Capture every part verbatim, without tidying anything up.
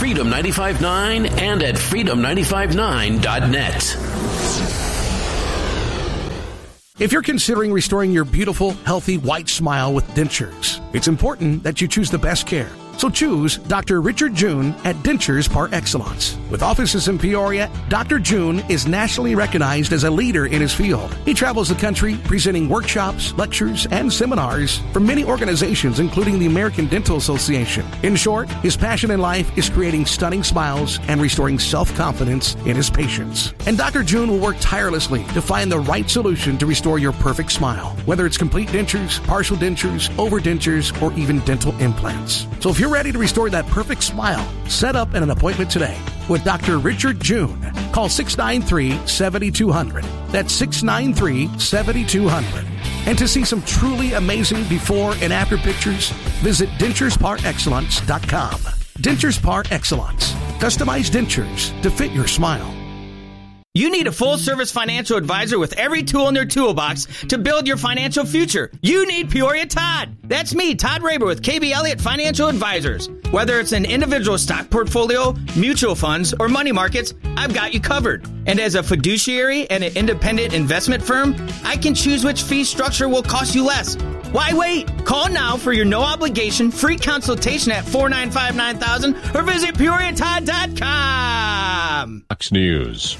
Freedom ninety-five point nine and at freedom ninety-five nine dot net. If you're considering restoring your beautiful, healthy, white smile with dentures, it's important that you choose the best care. So choose Doctor Richard June at Dentures Par Excellence. With offices in Peoria, Doctor June is nationally recognized as a leader in his field. He travels the country presenting workshops, lectures, and seminars for many organizations, including the American Dental Association. In short, his passion in life is creating stunning smiles and restoring self-confidence in his patients. And Doctor June will work tirelessly to find the right solution to restore your perfect smile, whether it's complete dentures, partial dentures, overdentures, or even dental implants. So if you're ready to restore that perfect smile, set up an appointment today with Doctor Richard June. Call six nine three, seven two zero zero. That's six nine three, seven two zero zero. And to see some truly amazing before and after pictures, visit dentures par excellence dot com. Dentures Par Excellence. Customized dentures to fit your smile. You need a full-service financial advisor with every tool in their toolbox to build your financial future. You need Peoria Todd. That's me, Todd Raber with K B Elliott Financial Advisors. Whether it's an individual stock portfolio, mutual funds, or money markets, I've got you covered. And as a fiduciary and an independent investment firm, I can choose which fee structure will cost you less. Why wait? Call now for your no-obligation free consultation at four nine five, nine thousand or visit peoria todd dot com. Fox News.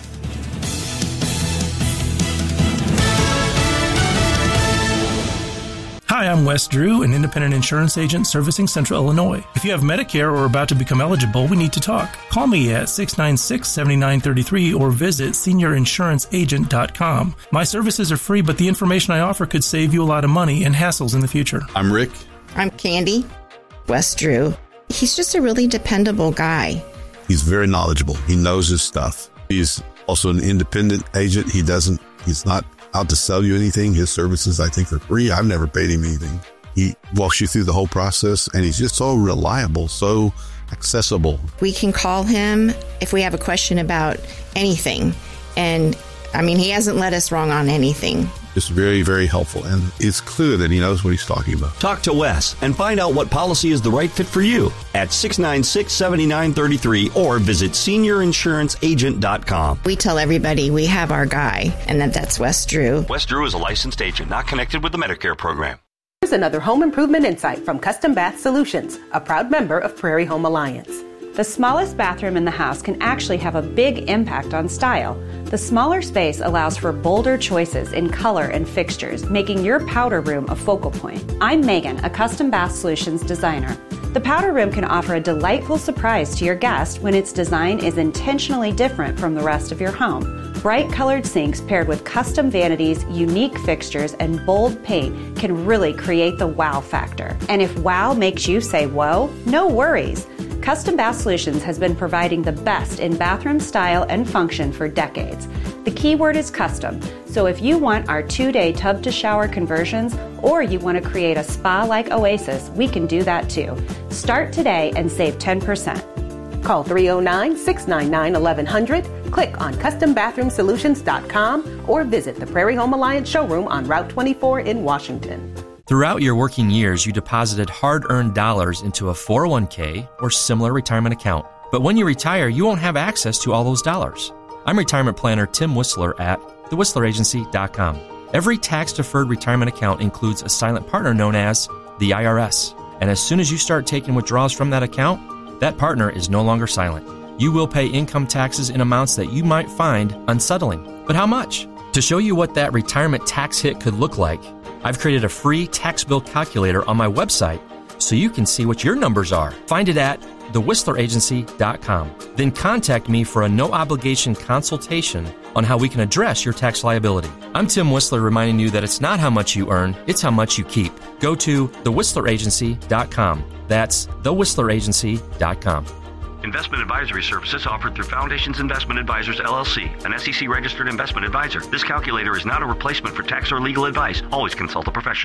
Hi, I'm Wes Drew, an independent insurance agent servicing Central Illinois. If you have Medicare or are about to become eligible, we need to talk. Call me at six nine six, seven nine three three or visit senior insurance agent dot com. My services are free, but the information I offer could save you a lot of money and hassles in the future. I'm Rick. I'm Candy. Wes Drew. He's just a really dependable guy. He's very knowledgeable. He knows his stuff. He's also an independent agent. He doesn't, he's not out to sell you anything. His services, I think, are free. I've never paid him anything. He walks you through the whole process, and he's just so reliable, so accessible. We can call him if we have a question about anything. And, I mean, he hasn't led us wrong on anything. Just very, very helpful. And it's clear that he knows what he's talking about. Talk to Wes and find out what policy is the right fit for you at six nine six, seven nine three three or visit senior insurance agent dot com. We tell everybody we have our guy, and that that's Wes Drew. Wes Drew is a licensed agent not connected with the Medicare program. Here's another home improvement insight from Custom Bath Solutions, a proud member of Prairie Home Alliance. The smallest bathroom in the house can actually have a big impact on style. The smaller space allows for bolder choices in color and fixtures, making your powder room a focal point. I'm Megan, a Custom Bath Solutions designer. The powder room can offer a delightful surprise to your guest when its design is intentionally different from the rest of your home. Bright colored sinks paired with custom vanities, unique fixtures, and bold paint can really create the wow factor. And if wow makes you say whoa, no worries. Custom Bath Solutions has been providing the best in bathroom style and function for decades. The key word is custom, so if you want our two-day tub-to-shower conversions or you want to create a spa-like oasis, we can do that too. Start today and save ten percent. Call three oh nine, six nine nine, eleven hundred, click on custom bathroom solutions dot com, or visit the Prairie Home Alliance showroom on Route twenty-four in Washington. Throughout your working years, you deposited hard-earned dollars into a four oh one k or similar retirement account. But when you retire, you won't have access to all those dollars. I'm retirement planner Tim Whistler at the whistler agency dot com. Every tax-deferred retirement account includes a silent partner known as the I R S. And as soon as you start taking withdrawals from that account, that partner is no longer silent. You will pay income taxes in amounts that you might find unsettling. But how much? To show you what that retirement tax hit could look like, I've created a free tax bill calculator on my website so you can see what your numbers are. Find it at the whistler agency dot com. Then contact me for a no-obligation consultation on how we can address your tax liability. I'm Tim Whistler reminding you that it's not how much you earn, it's how much you keep. Go to the whistler agency dot com. That's the whistler agency dot com. Investment advisory services offered through Foundations Investment Advisors, L L C, an S E C-registered investment advisor. This calculator is not a replacement for tax or legal advice. Always consult a professional.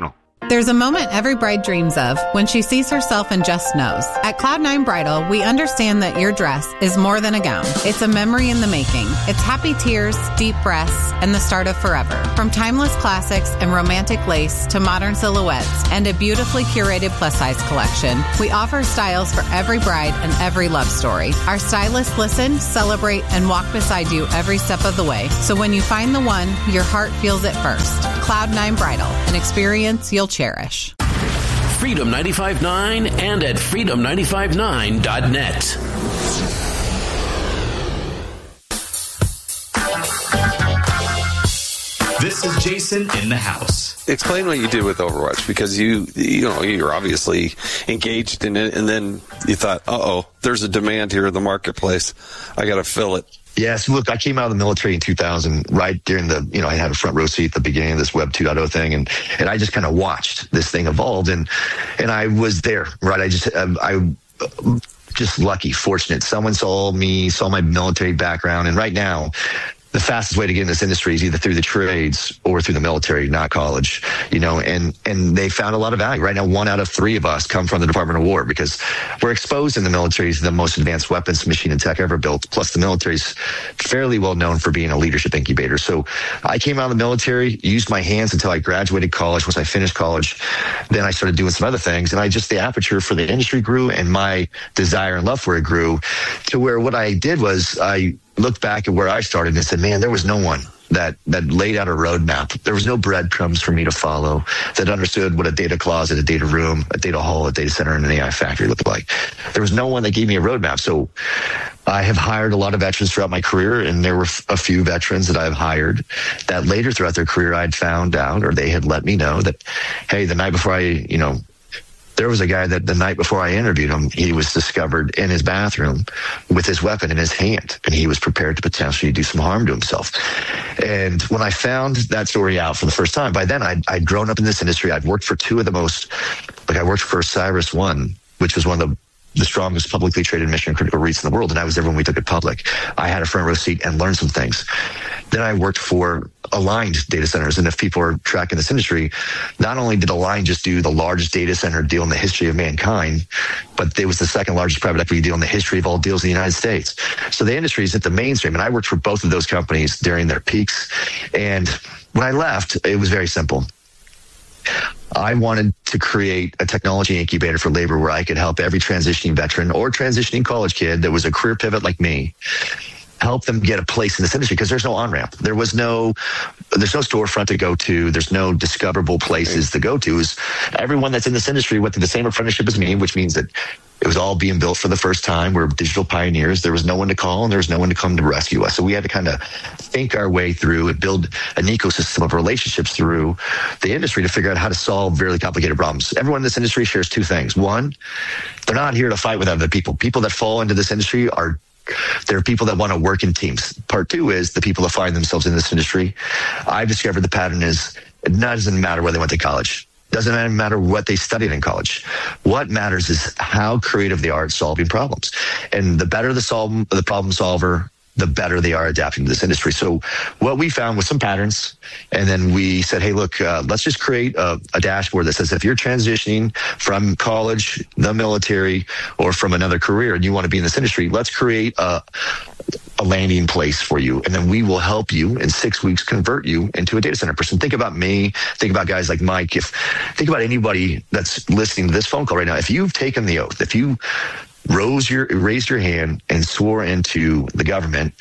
There's a moment every bride dreams of when she sees herself and just knows. At Cloud nine Bridal, we understand that your dress is more than a gown. It's a memory in the making. It's happy tears, deep breaths, and the start of forever. From timeless classics and romantic lace to modern silhouettes and a beautifully curated plus-size collection, we offer styles for every bride and every love story. Our stylists listen, celebrate, and walk beside you every step of the way. So when you find the one, your heart feels it first. Cloud nine Bridal, an experience you'll cherish. Freedom ninety-five point nine and at freedom nine five nine dot net. This is Jason in the house. Explain what you did with Overwatch, because you, you know, you're obviously engaged in it, and then you thought, uh-oh, there's a demand here in the marketplace. I got to fill it. Yes, look, I came out of the military in two thousand, right during the, you know, I had a front row seat at the beginning of this Web two point oh thing, and, and I just kind of watched this thing evolve, and, and I was there, right? I just, I, I just lucky, fortunate. Someone saw me, saw my military background, and right now, the fastest way to get in this industry is either through the trades or through the military, not college, you know, and, and they found a lot of value. Right now, one out of three of us come from the Department of War because we're exposed in the military to the most advanced weapons, machine, and tech ever built. Plus, the military's fairly well known for being a leadership incubator. So I came out of the military, used my hands until I graduated college. Once I finished college, then I started doing some other things. And I just, the aperture for the industry grew, and my desire and love for it grew to where what I did was I looked back at where I started and said, man, there was no one that, that laid out a roadmap. There was no breadcrumbs for me to follow that understood what a data closet, a data room, a data hall, a data center, and an A I factory looked like. There was no one that gave me a roadmap. So I have hired a lot of veterans throughout my career, and there were a few veterans that I've hired that later throughout their career I'd found out, or they had let me know that, hey, the night before I, you know, there was a guy that the night before I interviewed him, he was discovered in his bathroom with his weapon in his hand, and he was prepared to potentially do some harm to himself. And when I found that story out for the first time, by then I'd, I'd grown up in this industry. I'd worked for two of the most, like I worked for Cyrus One, which was one of the the strongest publicly traded mission critical REITs in the world, and I was there when we took it public. I had a front row seat and learned some things. Then I worked for Aligned Data Centers, and if people are tracking this industry, not only did Aligned just do the largest data center deal in the history of mankind, but it was the second largest private equity deal in the history of all deals in the United States. So the industry is at the mainstream, and I worked for both of those companies during their peaks. And when I left, it was very simple. I wanted to create a technology incubator for labor where I could help every transitioning veteran or transitioning college kid that was a career pivot like me, help them get a place in this industry, because there's no on-ramp. There was no, there's no storefront to go to. There's no discoverable places to go to. Is everyone that's in this industry went through the same apprenticeship as me, which means that it was all being built for the first time. We're digital pioneers. There was no one to call, and there was no one to come to rescue us. So we had to kind of think our way through and build an ecosystem of relationships through the industry to figure out how to solve really complicated problems. Everyone in this industry shares two things. One, they're not here to fight with other people. People that fall into this industry are There are people that want to work in teams. Part two is the people that find themselves in this industry. I've discovered the pattern is it doesn't matter where they went to college. Doesn't matter what they studied in college. What matters is how creative they are at solving problems. And the better the solve, the problem solver, the better they are adapting to this industry. So what we found was some patterns, and then we said, hey, look, uh, let's just create a, a dashboard that says if you're transitioning from college, the military, or from another career and you want to be in this industry, let's create a, a landing place for you. And then we will help you in six weeks convert you into a data center person. Think about me. Think about guys like Mike. If think about anybody that's listening to this phone call right now. If you've taken the oath, if you rose your raised your hand and swore into the government,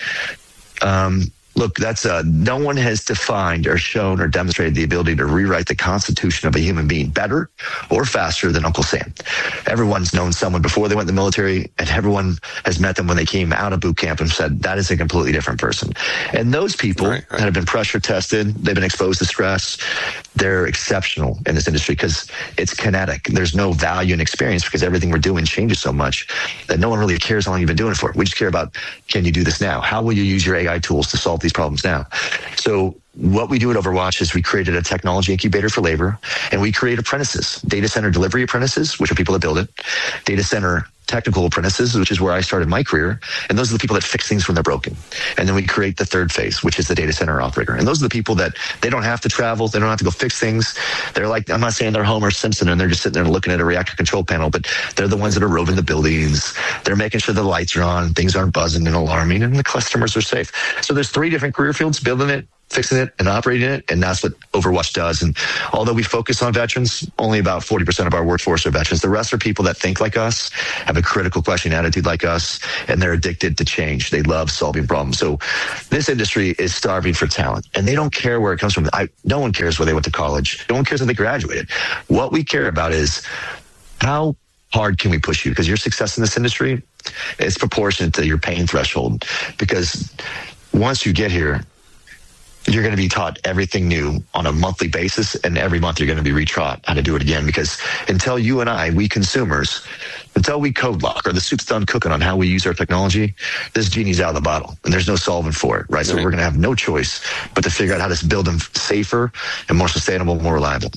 um, look, that's uh, no one has defined or shown or demonstrated the ability to rewrite the constitution of a human being better or faster than Uncle Sam. Everyone's known someone before they went to the military, and everyone has met them when they came out of boot camp and said, that is a completely different person. And those people right, right. that have been pressure tested, they've been exposed to stress, they're exceptional in this industry because it's kinetic. There's no value in experience because everything we're doing changes so much that no one really cares how long you've been doing it for. We just care about, can you do this now? How will you use your A I tools to solve these problems now? So what we do at Overwatch is we created a technology incubator for labor, and we create apprentices, data center delivery apprentices, which are people that build it, data center technical apprentices, which is where I started my career. And those are the people that fix things when they're broken. And then we create the third phase, which is the data center operator. And those are the people that they don't have to travel. They don't have to go fix things. They're like, I'm not saying they're Homer Simpson and they're just sitting there looking at a reactor control panel, but they're the ones that are roving the buildings. They're making sure the lights are on, things aren't buzzing and alarming, and the customers are safe. So there's three different career fields: building it, fixing it, and operating it. And that's what Overwatch does. And although we focus on veterans, only about forty percent of our workforce are veterans. The rest are people that think like us, have a critical question attitude like us, and they're addicted to change. They love solving problems. So this industry is starving for talent, and they don't care where it comes from. I, no one cares where they went to college. No one cares if they graduated. What we care about is how hard can we push you? Because your success in this industry is proportionate to your pain threshold. Because once you get here, you're going to be taught everything new on a monthly basis, and every month you're going to be retaught how to do it again. Because until you and I, we consumers, until we code lock or the soup's done cooking on how we use our technology, this genie's out of the bottle, and there's no solving for it, right? So we're going to have no choice but to figure out how to build them safer and more sustainable, more reliable.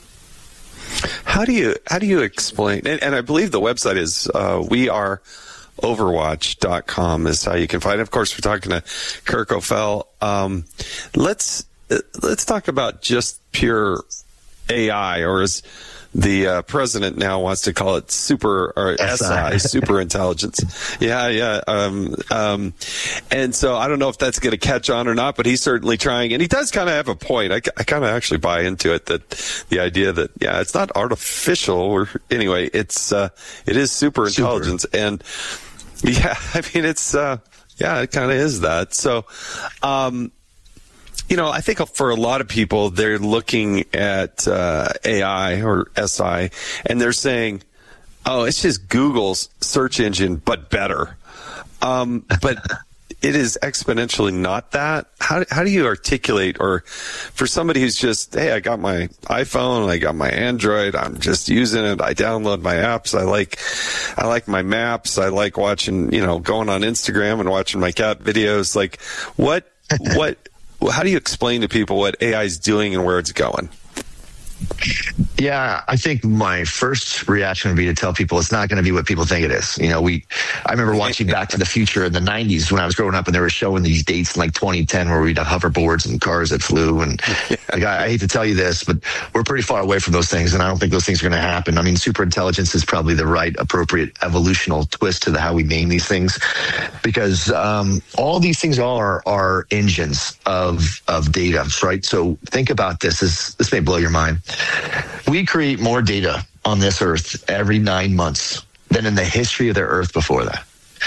How do you how do you explain? And, and I believe the website is uh, we are overwatch dot com is how you can find it. Of course, we're talking to Kirk O'Fell. Um, let's let's talk about just pure A I, or as the uh, president now wants to call it, super or S I, super intelligence. Yeah, yeah. Um, um, and so I don't know if that's going to catch on or not, but he's certainly trying, and he does kind of have a point. I, I kind of actually buy into it, that the idea that, yeah, it's not artificial, or anyway, it's uh, it is super intelligence, super. And yeah, I mean, it's uh, yeah, it kind of is that. So. Um, You know, I think for a lot of people, they're looking at uh, A I or S I, and they're saying, oh, it's just Google's search engine, but better. Um, but it is exponentially not that. How, how do you articulate, or for somebody who's just, hey, I got my iPhone, I got my Android, I'm just using it, I download my apps, I like, I like my maps, I like watching, you know, going on Instagram and watching my cat videos. Like, what, what, how do you explain to people what A I is doing and where it's going? Yeah, I think my first reaction would be to tell people it's not going to be what people think it is. You know, we, I remember watching Back to the Future in the nineties when I was growing up, and they were showing these dates in like twenty ten where we'd have hoverboards and cars that flew. And like, I, I hate to tell you this, but we're pretty far away from those things, and I don't think those things are going to happen. I mean, super intelligence is probably the right, appropriate evolutional twist to the how we name these things, because um, all these things are are engines of of data, right? So think about this. This, this may blow your mind. We create more data on this earth every nine months than in the history of the earth before that.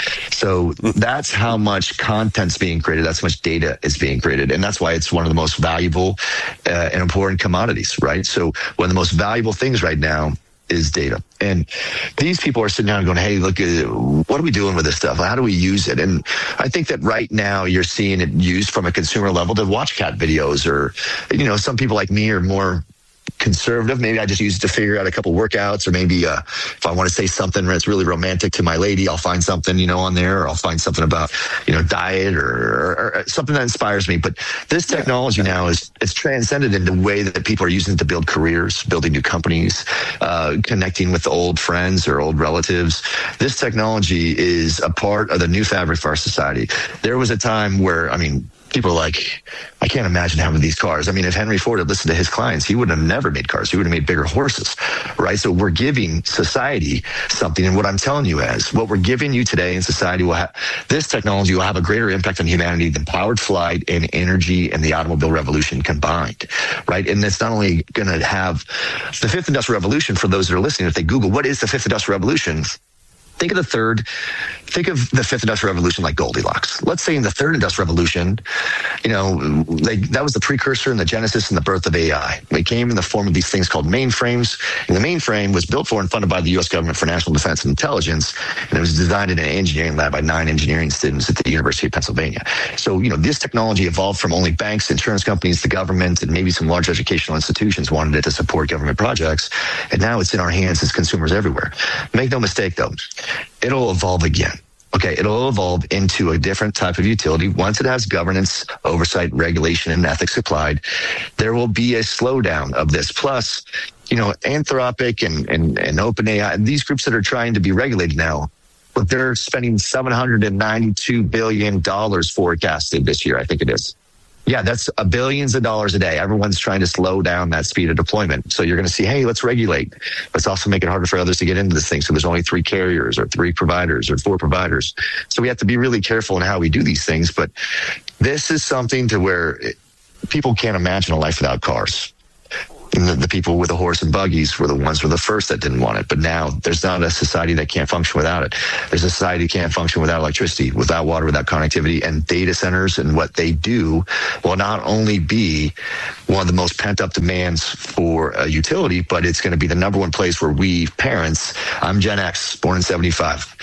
So that's how much content's being created. That's how much data is being created. And that's why it's one of the most valuable uh, and important commodities, right? So one of the most valuable things right now is data. And these people are sitting down and going, hey, look, what are we doing with this stuff? How do we use it? And I think that right now you're seeing it used from a consumer level to watch cat videos, or, you know, some people like me are more conservative. Maybe I just use it to figure out a couple workouts, or maybe uh, if I want to say something that's really romantic to my lady, I'll find something, you know, on there, or I'll find something about, you know, diet or, or, or something that inspires me. But this technology yeah. now is, it's transcended in the way that people are using it to build careers, building new companies, uh, connecting with old friends or old relatives. This technology is a part of the new fabric for our society. There was a time where, I mean, people are like, I can't imagine having these cars. I mean, if Henry Ford had listened to his clients, he would have never made cars. He would have made bigger horses, right? So we're giving society something. And what I'm telling you is, what we're giving you today in society will have, this technology will have a greater impact on humanity than powered flight and energy and the automobile revolution combined, right? And it's not only going to have the fifth industrial revolution. For those that are listening, if they Google, what is the fifth industrial revolution? Think of the third, think of the fifth industrial revolution like Goldilocks. Let's say in the third industrial revolution, you know, they, that was the precursor and the genesis and the birth of A I. It came in the form of these things called mainframes. And the mainframe was built for and funded by the U S government for national defense and intelligence. And it was designed in an engineering lab by nine engineering students at the University of Pennsylvania. So, you know, this technology evolved from only banks, insurance companies, the government, and maybe some large educational institutions wanted it to support government projects. And now it's in our hands as consumers everywhere. Make no mistake, though. It'll evolve again. Okay, it'll evolve into a different type of utility. Once it has governance, oversight, regulation, and ethics applied, there will be a slowdown of this. Plus, you know, Anthropic and, and, and OpenAI, and these groups that are trying to be regulated now, but they're spending seven hundred ninety-two billion dollars forecasted this year, I think it is. Yeah, that's a billions of dollars a day. Everyone's trying to slow down that speed of deployment. So you're going to see, hey, let's regulate. Let's also make it harder for others to get into this thing. So there's only three carriers or three providers or four providers. So we have to be really careful in how we do these things. But this is something to where it, people can't imagine a life without cars. And the, the people with the horse and buggies were the ones who were the first that didn't want it. But now there's not a society that can't function without it. There's a society that can't function without electricity, without water, without connectivity. And data centers and what they do will not only be one of the most pent-up demands for a utility, but it's going to be the number one place where we parents, I'm Gen X, born in seventy-five.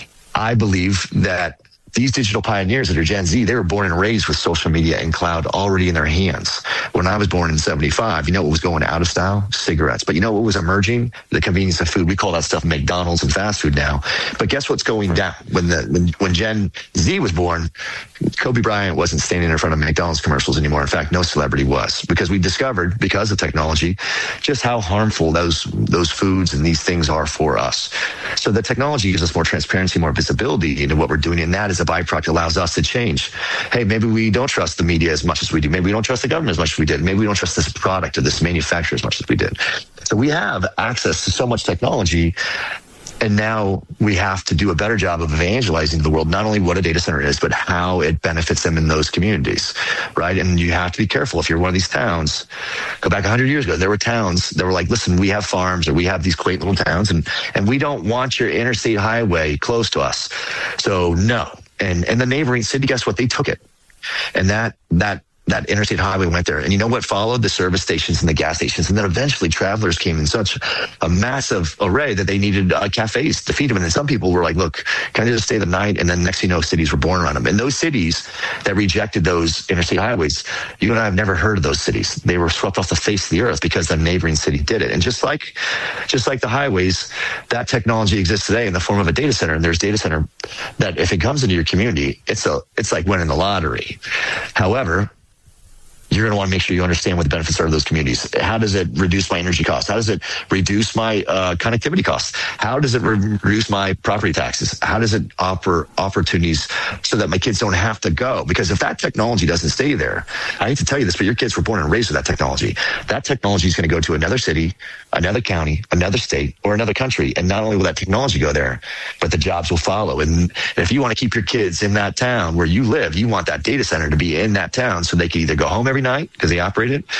I believe that these digital pioneers that are Gen Z, they were born and raised with social media and cloud already in their hands. When I was born in seventy-five, you know what was going out of style? Cigarettes. But you know what was emerging? The convenience of food. We call that stuff McDonald's and fast food now. But guess what's going down? When the when, when Gen Z was born, Kobe Bryant wasn't standing in front of McDonald's commercials anymore. In fact, no celebrity was, because we discovered, because of technology, just how harmful those those foods and these things are for us. So the technology gives us more transparency, more visibility into what we're doing, and that is a byproduct allows us to change. Hey, maybe we don't trust the media as much as we do. Maybe we don't trust the government as much as we did. Maybe we don't trust this product or this manufacturer as much as we did. So we have access to so much technology, and now we have to do a better job of evangelizing to the world, not only what a data center is, but how it benefits them in those communities, right? And you have to be careful. If you're one of these towns, go back one hundred years ago, there were towns that were like, listen, we have farms or we have these quaint little towns, and, and we don't want your interstate highway close to us. So no. And and the neighboring city, guess what? They took it. And that that that interstate highway went there. And you know what followed? The service stations and the gas stations. And then eventually travelers came in such a massive array that they needed uh, cafes to feed them. And then some people were like, look, can I just stay the night? And then next thing you know, cities were born around them. And those cities that rejected those interstate highways, you and I have never heard of those cities. They were swept off the face of the earth because the neighboring city did it. And just like, just like the highways, that technology exists today in the form of a data center. And there's data center that if it comes into your community, it's a, it's like winning the lottery. However, you're going to want to make sure you understand what the benefits are of those communities. How does it reduce my energy costs? How does it reduce my uh, connectivity costs? How does it re- reduce my property taxes? How does it offer opportunities so that my kids don't have to go? Because if that technology doesn't stay there, I hate to tell you this, but your kids were born and raised with that technology. That technology is going to go to another city, another county, another state, or another country. And not only will that technology go there, but the jobs will follow. And if you want to keep your kids in that town where you live, you want that data center to be in that town so they can either go home every night because they operate it,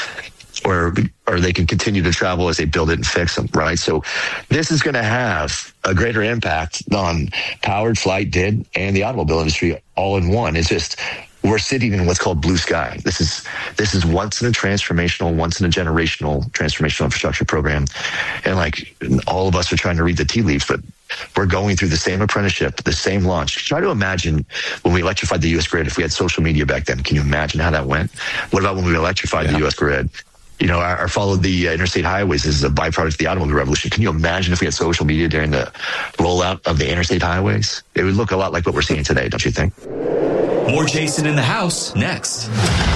or or they can continue to travel as they build it and fix them, right? So this is going to have a greater impact on powered, flight, did, and the automobile industry all in one. It's just we're sitting in what's called blue sky. This is this is once in a transformational, once in a generational transformational infrastructure program, and like all of us are trying to read the tea leaves, but we're going through the same apprenticeship, the same launch. Try to imagine when we electrified the U S grid, if we had social media back then. Can you imagine how that went? What about when we electrified yeah. the U S grid? You know, our, our followed the uh, interstate highways is a byproduct of the automobile revolution. Can you imagine if we had social media during the rollout of the interstate highways? It would look a lot like what we're seeing today, don't you think? More Jason in the House next.